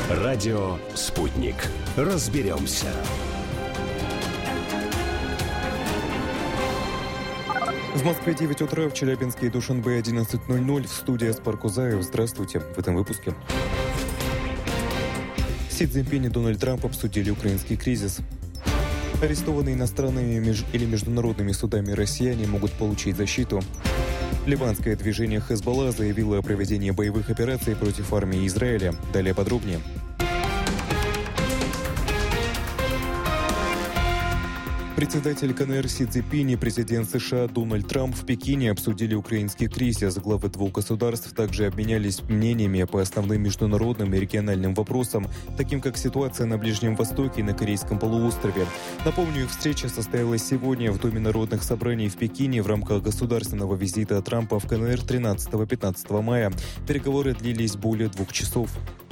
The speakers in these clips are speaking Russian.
Радио «Спутник». Разберемся. В Москве 9 утра, в Челябинске и Душанбе 11:00. В студии Аспар Кузаев. Здравствуйте. В этом выпуске. Си Цзиньпинь и Дональд Трамп обсудили украинский кризис. Арестованные иностранными или международными судами россияне могут получить защиту. Ливанское движение Хезболла заявило о проведении боевых операций против армии Израиля. Далее подробнее. Председатель КНР Си Цзиньпинь и президент США Дональд Трамп в Пекине обсудили украинский кризис. Главы двух государств также обменялись мнениями по основным международным и региональным вопросам, таким как ситуация на Ближнем Востоке и на Корейском полуострове. Напомню, их встреча состоялась сегодня в Доме народных собраний в Пекине в рамках государственного визита Трампа в КНР 13-15 мая. Переговоры длились более 2 часов.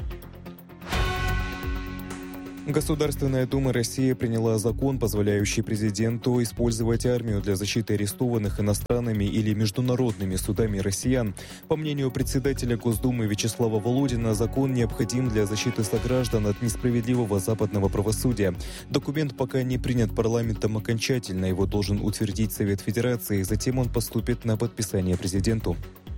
Государственная дума России приняла закон, позволяющий президенту использовать армию для защиты арестованных иностранными или международными судами россиян. По мнению председателя Госдумы Вячеслава Володина, закон необходим для защиты сограждан от несправедливого западного правосудия. Документ пока не принят парламентом окончательно, его должен утвердить Совет Федерации, затем он поступит на подписание президенту.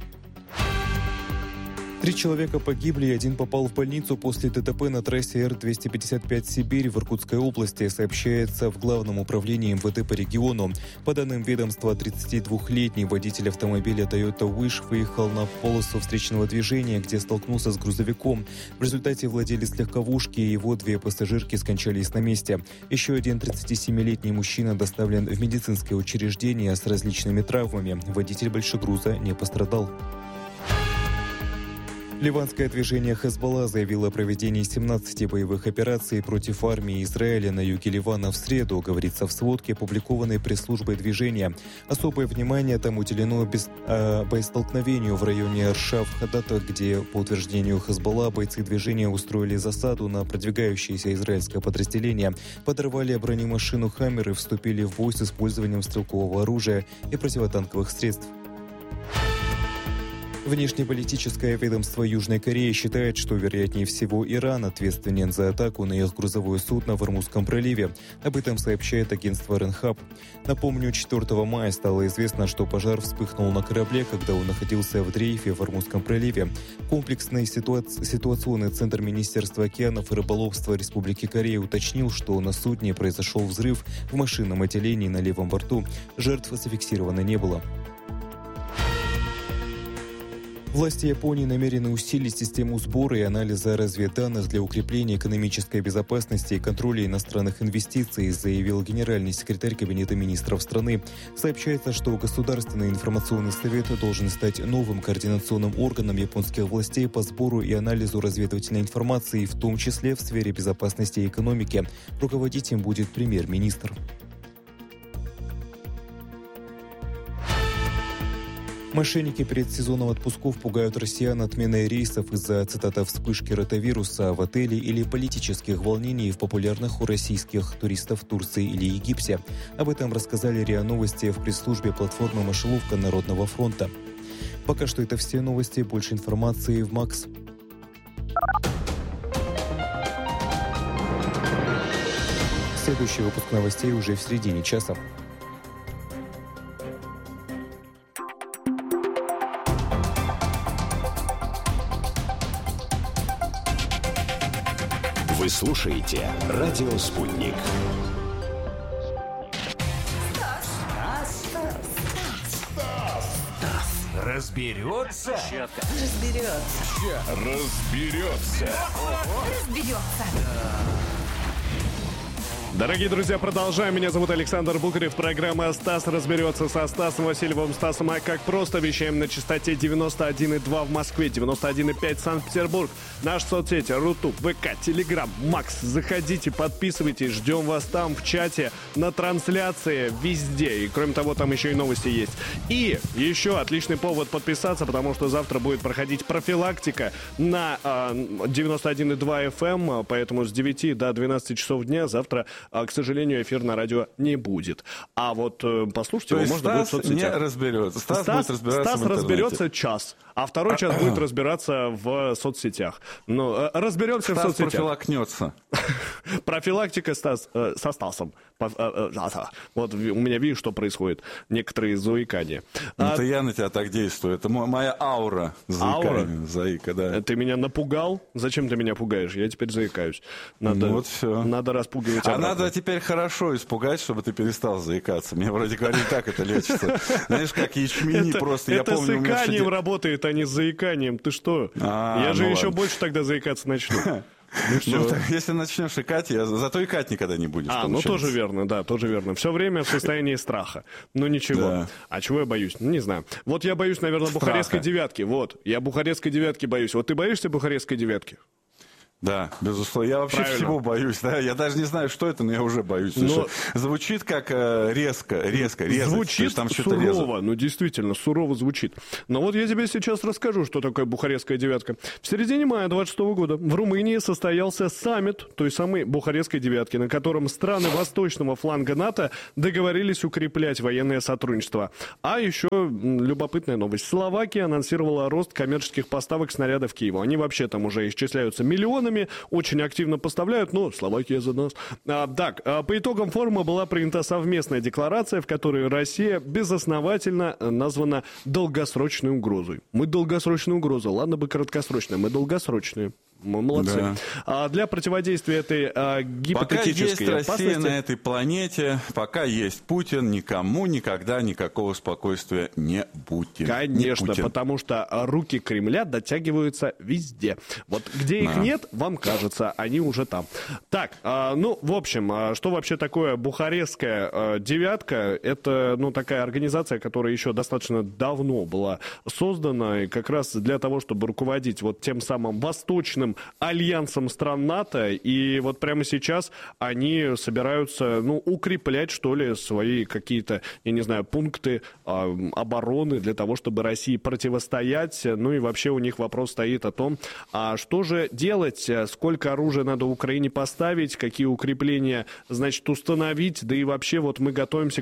3 человека погибли и 1 попал в больницу после ДТП на трассе Р-255 «Сибирь» в Иркутской области, сообщается в Главном управлении МВД по региону. По данным ведомства, 32-летний водитель автомобиля Toyota Wish выехал на полосу встречного движения, где столкнулся с грузовиком. В результате владелец легковушки и его 2 пассажирки скончались на месте. Еще один 37-летний мужчина доставлен в медицинское учреждение с различными травмами. Водитель большегруза не пострадал. Ливанское движение Хезболла заявило о проведении 17 боевых операций против армии Израиля на юге Ливана в среду, говорится в сводке, опубликованной пресс-службой движения. Особое внимание там уделено боестолкновению в районе Аршав-Хадата, где, по утверждению Хезболла, бойцы движения устроили засаду на продвигающееся израильское подразделение, подорвали бронемашину «Хаммер» и вступили в бой с использованием стрелкового оружия и противотанковых средств. Внешнеполитическое ведомство Южной Кореи считает, что, вероятнее всего, Иран ответственен за атаку на их грузовое судно в Ормузском проливе. Об этом сообщает агентство Ренхап. Напомню, 4 мая стало известно, что пожар вспыхнул на корабле, когда он находился в дрейфе в Ормузском проливе. Комплексный ситуационный центр Министерства океанов и рыболовства Республики Корея уточнил, что на судне произошел взрыв в машинном отделении на левом борту. Жертв зафиксировано не было. Власти Японии намерены усилить систему сбора и анализа разведданных для укрепления экономической безопасности и контроля иностранных инвестиций, заявил генеральный секретарь Кабинета министров страны. Сообщается, что Государственный информационный совет должен стать новым координационным органом японских властей по сбору и анализу разведывательной информации, в том числе в сфере безопасности и экономики. Руководить им будет премьер-министр. Мошенники перед сезоном отпусков пугают россиян отменой рейсов из-за, цитата, «вспышки ротавируса в отеле или политических волнений в популярных у российских туристов в Турции или Египте». Об этом рассказали РИА Новости в пресс-службе платформы «Мышеловка Народного фронта». Пока что это все новости. Больше информации в МАКС. Следующий выпуск новостей уже в середине часа. Вы слушаете «Радио Спутник». Разберется? Дорогие друзья, продолжаем. Меня зовут Александр Бухарев. Программа «Стас разберется» со Стасом Васильевым. Стасом, а как просто, вещаем на частоте 91,2 в Москве, 91,5 Санкт-Петербург. Наши соцсети, Рутуб, ВК, Телеграм, Макс. Заходите, подписывайтесь, ждем вас там в чате, на трансляции, везде. И кроме того, там еще и новости есть. И еще отличный повод подписаться, потому что завтра будет проходить профилактика на 91,2 FM, поэтому с 9 до 12 часов дня завтра к сожалению, эфир на радио не будет. А вот послушать его можно будет в соцсетях. Не разберется. Стас будет разбираться в разберется час, а второй час будет разбираться в соцсетях. Ну, разберемся в соцсетях. Стас профилакнется. Профилактика со Стасом. Вот у меня, видишь, что происходит. Некоторые заикания. Это я на тебя так действую. Это моя аура. Заикания. Заика, да. Ты меня напугал? Зачем ты меня пугаешь? Я теперь заикаюсь. Надо, вот все. Надо распугивать обратно. Надо теперь хорошо испугать, чтобы ты перестал заикаться. Мне вроде говорили, так это лечится. Знаешь, как ячмени просто. Это с иканием работает, а не с заиканием. Ты что? Я же еще больше тогда заикаться начну. Ну, так, если начнешь икать, зато икать никогда не будешь. Ну тоже верно, да, тоже верно. Все время в состоянии страха. Ну ничего. Да. А чего я боюсь? Ну, не знаю. Вот я боюсь, наверное, Бухарестской девятки. Вот, я Бухарестской девятки боюсь. Вот ты боишься Бухарестской девятки? Да, безусловно. Я вообще всего боюсь. Да? Я даже не знаю, что это, но я уже боюсь. Звучит как резко. Звучит там сурово, ну действительно, сурово звучит. Но вот я тебе сейчас расскажу, что такое Бухарестская девятка. В середине мая 26 года в Румынии состоялся саммит той самой Бухарестской девятки, на котором страны восточного фланга НАТО договорились укреплять военное сотрудничество. А еще любопытная новость. Словакия анонсировала рост коммерческих поставок снарядов в Киеву. Они вообще там уже исчисляются миллионами, очень активно поставляют, но Словакия за нас. По итогам форума была принята совместная декларация, в которой Россия безосновательно названа долгосрочной угрозой. Мы долгосрочная угроза, ладно бы краткосрочная, мы долгосрочные. Мы молодцы. Да. Для противодействия этой гипотетической опасности... Пока есть Россия на этой планете, пока есть Путин, никому никогда никакого спокойствия не будет. Конечно, потому что руки Кремля дотягиваются везде. Вот где их нет, вам кажется, они уже там. Так, в общем, что вообще такое Бухарестская девятка? Это, такая организация, которая еще достаточно давно была создана, и как раз для того, чтобы руководить вот тем самым восточным альянсом стран НАТО, и вот прямо сейчас они собираются, укреплять, что ли, свои какие-то, я не знаю, пункты обороны для того, чтобы России противостоять. Ну и вообще у них вопрос стоит о том, а что же делать, сколько оружия надо Украине поставить, какие укрепления, значит, установить, да и вообще вот мы готовимся.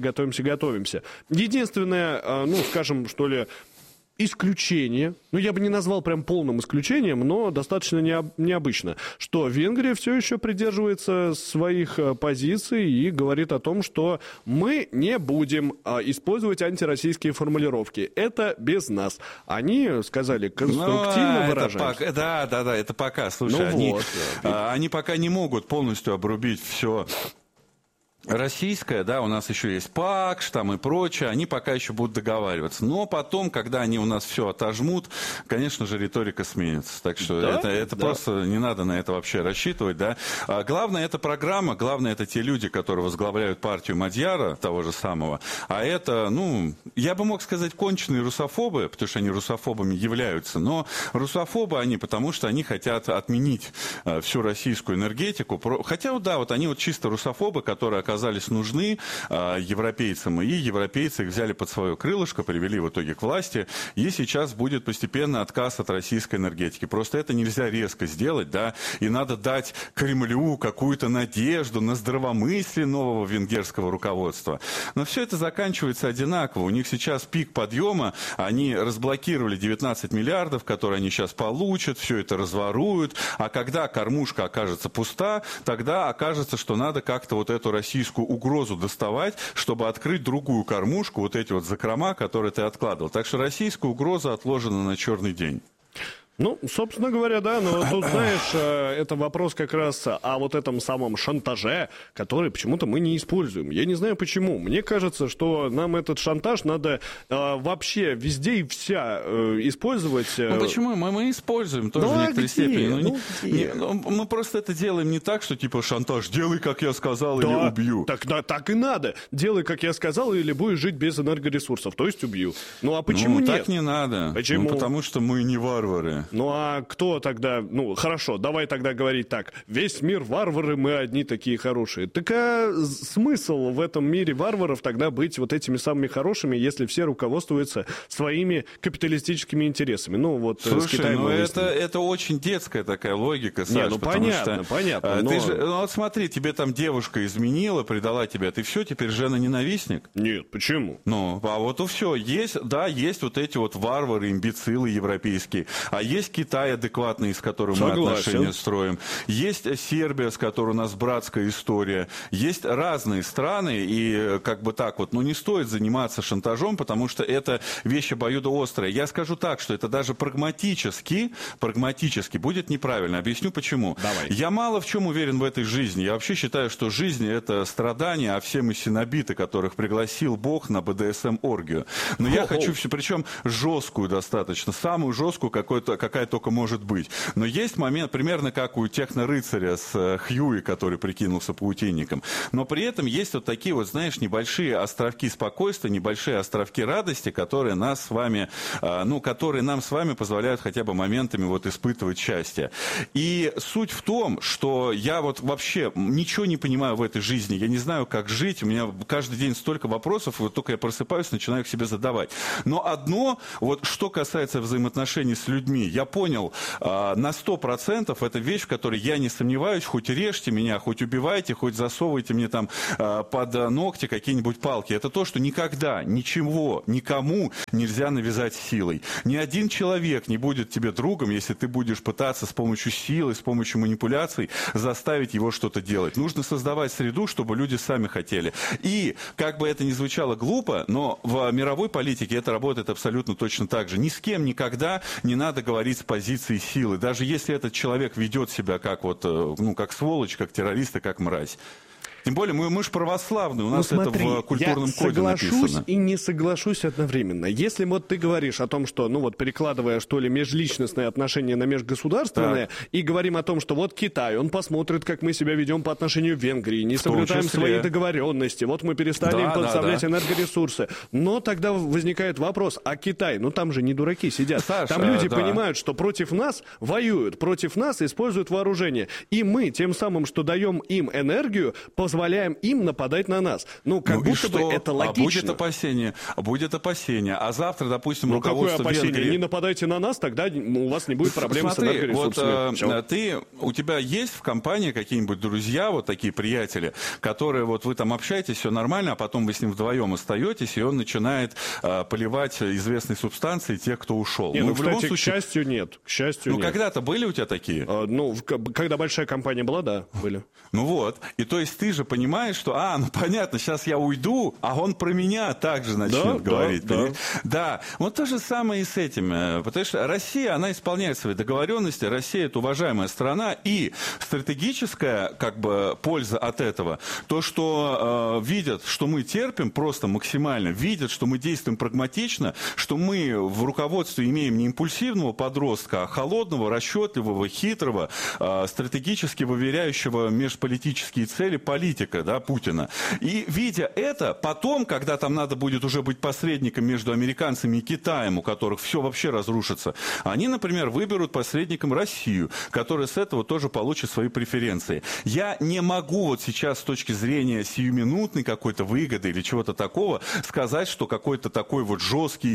Единственное, скажем, что ли, исключение, я бы не назвал прям полным исключением, но достаточно необычно, что Венгрия все еще придерживается своих позиций и говорит о том, что мы не будем использовать антироссийские формулировки. Это без нас. Они сказали конструктивно выражать. Да, это пока. Слушай, они пока не могут полностью обрубить все российская, да, у нас еще есть ПАКШ там и прочее, они пока еще будут договариваться. Но потом, когда они у нас все отожмут, конечно же, риторика сменится. Так что это просто не надо на это вообще рассчитывать, да. Главное, это программа, главное, это те люди, которые возглавляют партию Мадьяра, того же самого. А это, я бы мог сказать, конченые русофобы, потому что они русофобами являются, но русофобы они, потому что они хотят отменить всю российскую энергетику. Хотя, они чисто русофобы, которые оказались нужны европейцам, и европейцы их взяли под свое крылышко, привели в итоге к власти, и сейчас будет постепенно отказ от российской энергетики. Просто это нельзя резко сделать, да, и надо дать Кремлю какую-то надежду на здравомыслие нового венгерского руководства. Но все это заканчивается одинаково. У них сейчас пик подъема, они разблокировали 19 миллиардов, которые они сейчас получат, все это разворуют, а когда кормушка окажется пуста, тогда окажется, что надо как-то вот эту российскую угрозу доставать, чтобы открыть другую кормушку, вот эти вот закрома, которые ты откладывал. Так что российская угроза отложена на черный день. Собственно говоря, да, но тут, знаешь, это вопрос как раз о вот этом самом шантаже, который почему-то мы не используем. Я не знаю почему. Мне кажется, что нам этот шантаж надо вообще везде и вся использовать. Почему? Мы используем тоже в некоторой степени. Мы просто это делаем не так, что типа шантаж, делай, как я сказал, или убью. Так и надо. Делай, как я сказал, или будешь жить без энергоресурсов, то есть убью. А почему нет? Так не надо. Почему? Потому что мы не варвары. варвары. Ну а кто тогда... Ну хорошо, давай тогда говорить так. Весь мир варвары, мы одни такие хорошие. Так а смысл в этом мире варваров тогда быть вот этими самыми хорошими, если все руководствуются своими капиталистическими интересами? Ну вот слушай, с Китаем это очень детская такая логика, Саш. Не, ну понятно, понятно. Ты же, ну вот смотри, тебе там девушка изменила, предала тебя, ты все, теперь жена-ненавистник? Нет, почему? Ну, а вот и все. Есть, да, есть вот эти вот варвары, имбецилы европейские. А есть Китай адекватный, с которым мы отношения строим. Есть Сербия, с которой у нас братская история. Есть разные страны, и как бы так вот, ну не стоит заниматься шантажом, потому что это вещь обоюдоострая. Я скажу так, что это даже прагматически будет неправильно. Объясню почему. Давай. Я мало в чем уверен в этой жизни. Я вообще считаю, что жизнь — это страдания, а все мы синобиты, которых пригласил Бог на БДСМ-оргию. Но я хочу все, причем жесткую достаточно, самую жесткую, какая только может быть. Но есть момент, примерно как у техно-рыцаря с Хьюи, который прикинулся паутинником. Но при этом есть вот такие вот, знаешь, небольшие островки спокойствия, небольшие островки радости, которые нас с вами, которые нам с вами позволяют хотя бы моментами вот испытывать счастье. И суть в том, что я вот вообще ничего не понимаю в этой жизни, я не знаю, как жить, у меня каждый день столько вопросов, вот только я просыпаюсь, начинаю их себе задавать. Но одно, вот что касается взаимоотношений с людьми, я понял на 100%, это вещь, в которой я не сомневаюсь, хоть режьте меня, хоть убивайте, хоть засовывайте мне там под ногти какие-нибудь палки. Это то, что никогда, ничего, никому нельзя навязать силой. Ни один человек не будет тебе другом, если ты будешь пытаться с помощью силы, с помощью манипуляций заставить его что-то делать. Нужно создавать среду, чтобы люди сами хотели. И, как бы это ни звучало глупо, но в мировой политике это работает абсолютно точно так же. Ни с кем никогда не надо говорить с позиции силы, даже если этот человек ведет себя как вот, как сволочь, как террорист и как мразь. Тем более, мы же православные, у нас смотри, это в культурном коде написано. Я соглашусь и не соглашусь одновременно. Если вот ты говоришь о том, что, перекладывая, что ли, межличностные отношения на межгосударственные, и говорим о том, что вот Китай, он посмотрит, как мы себя ведем по отношению к Венгрии, не соблюдаем свои договоренности, вот мы перестали им подставлять энергоресурсы. Но тогда возникает вопрос, а Китай, там же не дураки сидят. Саша, там люди понимают, что против нас воюют, против нас используют вооружение. И мы тем самым, что даем им энергию, позволяем им нападать на нас. Как будто бы это логично. Будет опасение. А завтра, допустим, руководство какое опасение? Венгрии... Не нападайте на нас, тогда у вас не будет проблем с энергоресурсами. У тебя есть в компании какие-нибудь друзья, вот такие приятели, которые вот вы там общаетесь, все нормально, а потом вы с ним вдвоем остаетесь, и он начинает поливать известной субстанцией тех, кто ушел. Кстати, к счастью, нет. К счастью, нет. Когда-то были у тебя такие? Когда большая компания была, да, были. И то есть ты же понимаешь, что, понятно, сейчас я уйду, а он про меня также начнет говорить. Да, вот то же самое и с этим. Потому что Россия, она исполняет свои договоренности, Россия — это уважаемая страна, и стратегическая, польза от этого, то, что видят, что мы терпим просто максимально, видят, что мы действуем прагматично, что мы в руководстве имеем не импульсивного подростка, а холодного, расчетливого, хитрого, стратегически выверяющего межполитические цели политика, Путина. И видя это, потом, когда там надо будет уже быть посредником между американцами и Китаем, у которых все вообще разрушится, они, например, выберут посредником Россию, которая с этого тоже получит свои преференции. Я не могу вот сейчас с точки зрения сиюминутной какой-то выгоды или чего-то такого сказать, что какой-то такой вот жесткий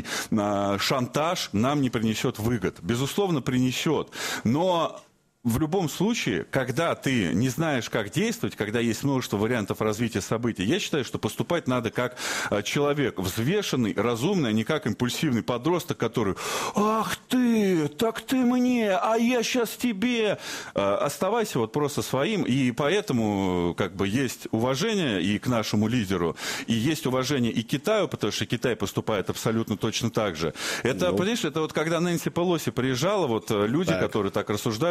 шантаж нам не принесет выгод. Безусловно, принесет. Но в любом случае, когда ты не знаешь, как действовать, когда есть множество вариантов развития событий, я считаю, что поступать надо как человек взвешенный, разумный, а не как импульсивный подросток, который «Ах ты, так ты мне, а я сейчас тебе». Оставайся вот просто своим, и поэтому есть уважение и к нашему лидеру, и есть уважение и к Китаю, потому что Китай поступает абсолютно точно так же. Это, понимаешь, это вот когда Нэнси Пелоси приезжала, вот люди, которые так рассуждают, они бы ее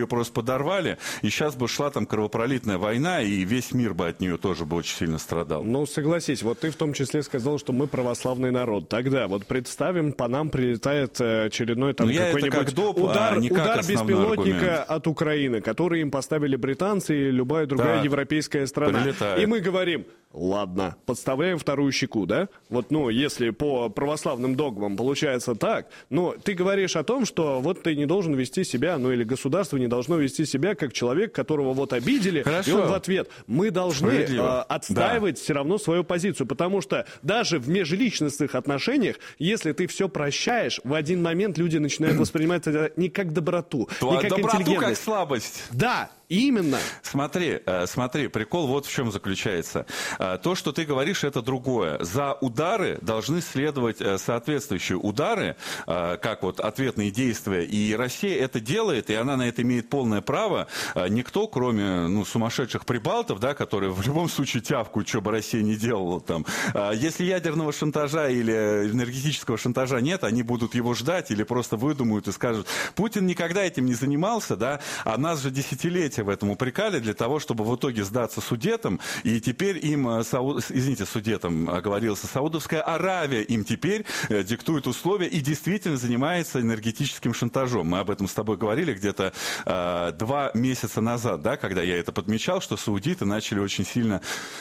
ее просто подорвали, и сейчас бы шла там кровопролитная война, и весь мир бы от нее тоже бы очень сильно страдал. Ну, согласись, вот ты в том числе сказал, что мы православный народ. Тогда вот представим, по нам прилетает очередной там какой-нибудь удар беспилотника от Украины, который им поставили британцы и любая другая европейская страна. Прилетает. И мы говорим: ладно, подставляем вторую щеку, да? Вот, ну, если по православным догмам получается так, но ты говоришь о том, что вот ты не должен вести себя, ну, или государство не должно вести себя как человек, которого вот обидели, Хорошо. и он в ответ. Мы должны отстаивать все равно свою позицию, потому что даже в межличностных отношениях, если ты все прощаешь, в один момент люди начинают воспринимать это не как доброту, не как интеллигентность. Как слабость. Да, именно. Смотри, прикол вот в чем заключается. То, что ты говоришь, это другое. За удары должны следовать соответствующие удары, как вот ответные действия. И Россия это делает, и она на это имеет полное право. Никто, кроме сумасшедших прибалтов, да, которые в любом случае тявкают, что бы Россия не делала там. Если ядерного шантажа или энергетического шантажа нет, они будут его ждать или просто выдумают и скажут: Путин никогда этим не занимался, да, а нас же десятилетия в этом упрекали для того, чтобы в итоге сдаться судетам, и теперь им, судетам оговорился, Саудовская Аравия им теперь диктует условия и действительно занимается энергетическим шантажом. Мы об этом с тобой говорили где-то 2 месяца назад, да, когда я это подмечал, что саудиты начали очень сильно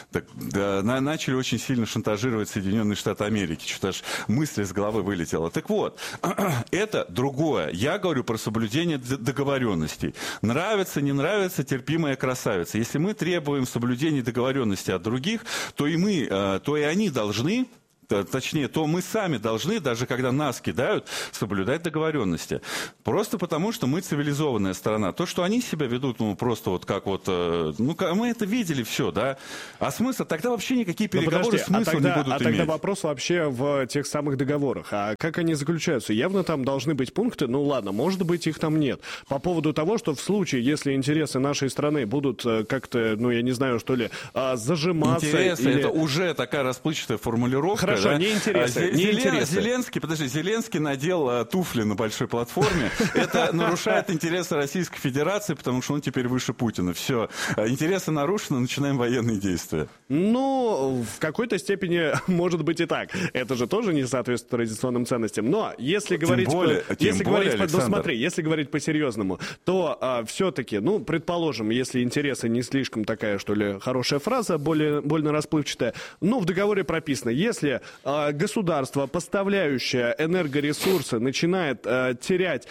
шантажировать Соединенные Штаты Америки. Что-то аж мысль из головы вылетела. Так вот, это другое. Я говорю про соблюдение договоренностей. Нравится, не нравится, терпимая красавица. Если мы требуем соблюдения договоренности от других, то и они должны... Точнее, то мы сами должны, даже когда нас кидают, соблюдать договоренности. Просто потому, что мы цивилизованная страна. То, что они себя ведут, просто вот как вот... мы это видели все, да? А смысл? Тогда вообще никакие переговоры смысла не будут иметь. Тогда вопрос вообще в тех самых договорах. А как они заключаются? Явно там должны быть пункты, ладно, может быть, их там нет. По поводу того, что в случае, если интересы нашей страны будут как-то, я не знаю, что ли, зажиматься... Интересы, это уже такая расплывчатая формулировка. Хорошо, не интересы. Зеленский надел туфли на большой платформе. Это нарушает интересы Российской Федерации, потому что он теперь выше Путина. Все. Интересы нарушены, начинаем военные действия. В какой-то степени может быть и так. Это же тоже не соответствует традиционным ценностям. Но если говорить... Если говорить по-серьезному, то все-таки, предположим, если интересы не слишком такая, что ли, хорошая фраза, больно расплывчатая, в договоре прописано, если государство, поставляющее энергоресурсы, начинает терять,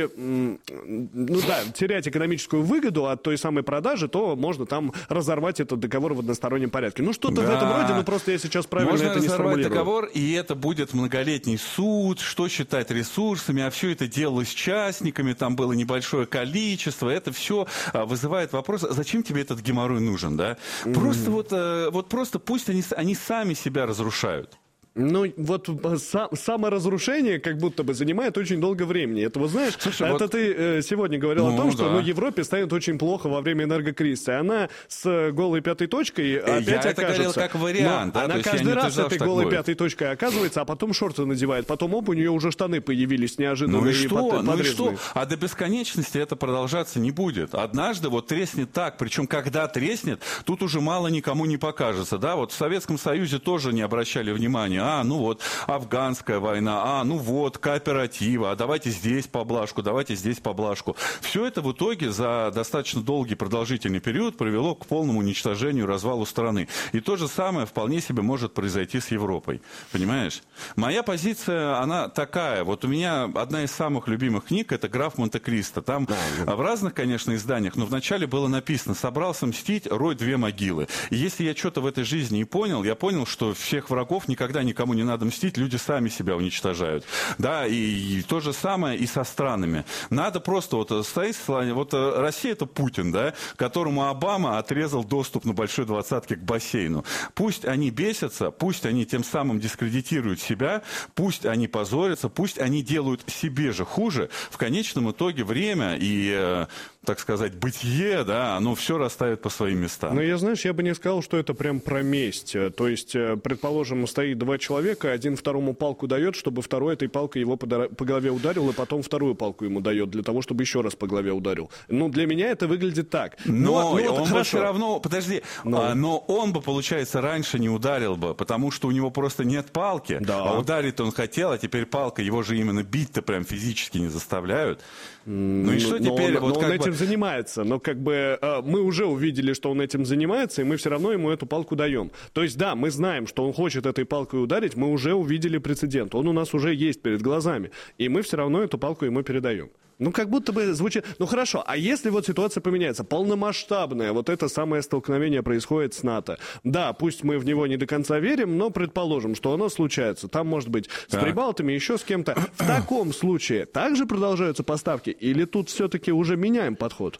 терять экономическую выгоду от той самой продажи, то можно там разорвать этот договор в одностороннем порядке. Что-то в этом роде, просто я сейчас правильно можно это не сформулирую. Можно разорвать договор, и это будет многолетний суд, что считать ресурсами, а все это делалось частниками, там было небольшое количество, это все вызывает вопрос, зачем тебе этот геморрой нужен, да? Просто пусть они сами себя разрушают. Саморазрушение как будто бы занимает очень долго времени. Это, знаешь, ты сегодня говорил о том, что Европе станет очень плохо во время энергокризиса. Она с голой пятой точкой опять окажется. Я это говорил как вариант. Она каждый раз с этой голой пятой точкой оказывается, а потом шорты надевает. Потом у нее уже штаны появились неожиданно и подрезанные. А до бесконечности это продолжаться не будет. Однажды треснет так, причем когда треснет, тут уже мало никому не покажется. Да? В Советском Союзе тоже не обращали внимания. Афганская война, кооперативы, давайте здесь поблажку, давайте здесь поблажку. Все это в итоге за достаточно долгий продолжительный период привело к полному уничтожению, развалу страны. И то же самое вполне себе может произойти с Европой. Понимаешь? Моя позиция, она такая. У меня одна из самых любимых книг, это «Граф Монте-Кристо». Там в разных, конечно, изданиях, но вначале было написано: «Собрался мстить, рой 2 могилы». И если я что-то в этой жизни не понял, я понял, что всех врагов никогда никому не надо мстить, люди сами себя уничтожают. Да, и то же самое и со странами. Надо просто Россия — это Путин, да, которому Обама отрезал доступ на большой 20-ке к бассейну. Пусть они бесятся, пусть они тем самым дискредитируют себя, пусть они позорятся, пусть они делают себе же хуже. В конечном итоге время и, так сказать, бытие, да, оно все расставит по своим местам. Я бы не сказал, что это прям про месть. То есть, предположим, стоит 2 человека, один второму палку дает, чтобы второй этой палкой его по голове ударил, и потом вторую палку ему дает, для того, чтобы еще раз по голове ударил. Ну, для меня это выглядит так. Но он бы все равно, подожди, но он бы, получается, раньше не ударил бы, потому что у него просто нет палки, а ударить он хотел, а теперь палка, его же именно бить-то прям физически не заставляют. Ну и что теперь? Он этим занимается, но как бы мы уже увидели, что он этим занимается, и мы все равно ему эту палку даем. То есть, да, мы знаем, что он хочет этой палкой ударить, мы уже увидели прецедент, он у нас уже есть перед глазами, и мы все равно эту палку ему передаем. Ну, как будто бы звучит... Ну, хорошо, а если вот ситуация поменяется, полномасштабное, вот это самое столкновение происходит с НАТО. Да, пусть мы в него не до конца верим, но предположим, что оно случается. Там, может быть, с прибалтами, еще с кем-то. В таком случае также продолжаются поставки? Или тут все-таки уже меняем подход?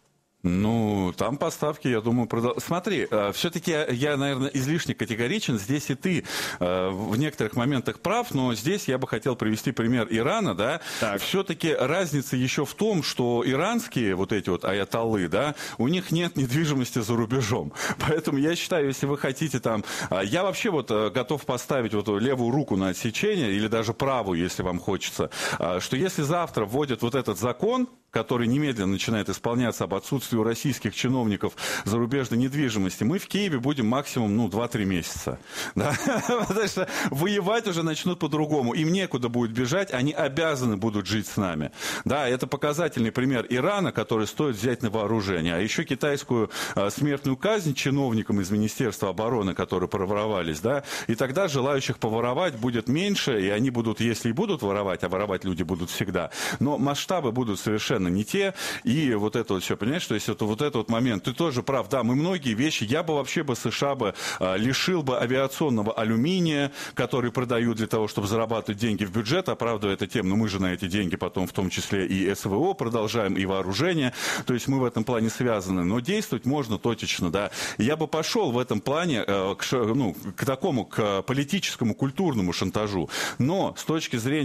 Ну, там поставки, я думаю, Смотри, все-таки я, наверное, излишне категоричен. Здесь и ты в некоторых моментах прав, но здесь я бы хотел привести пример Ирана, да. Все-таки разница еще в том, что иранские вот эти вот аятоллы, да, у них нет недвижимости за рубежом. Поэтому я считаю, если вы хотите там... Я вообще вот готов поставить вот левую руку на отсечение, или даже правую, если вам хочется, что если завтра вводят вот этот закон, который немедленно начинает исполняться об отсутствии у российских чиновников зарубежной недвижимости, мы в Киеве будем максимум, 2-3 месяца. Да? Потому что воевать уже начнут по-другому. Им некуда будет бежать, они обязаны будут жить с нами. Да, это показательный пример Ирана, который стоит взять на вооружение. А еще китайскую смертную казнь чиновникам из Министерства обороны, которые проворовались, да, и тогда желающих поворовать будет меньше, и они будут, если и будут воровать, а воровать люди будут всегда, но масштабы будут совершенно не те, и вот это вот все, понимаешь, то есть это вот этот вот момент, ты тоже прав, да, мы многие вещи, я бы вообще США лишил бы авиационного алюминия, который продают для того, чтобы зарабатывать деньги в бюджет, оправдывая это тем, мы же на эти деньги потом в том числе и СВО продолжаем, и вооружение, то есть мы в этом плане связаны, но действовать можно точечно, да, я бы пошел в этом плане к политическому, культурному шантажу, но с точки зрения